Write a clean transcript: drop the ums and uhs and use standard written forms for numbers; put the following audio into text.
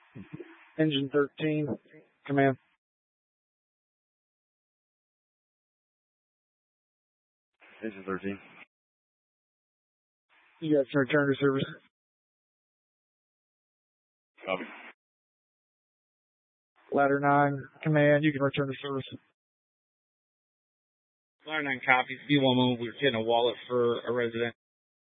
Engine 13, command. Engine 13. You guys can return to service. Copy. Ladder 9, command, you can return to service. Ladder 9 copies. Be one moment. We're getting a wallet for a resident.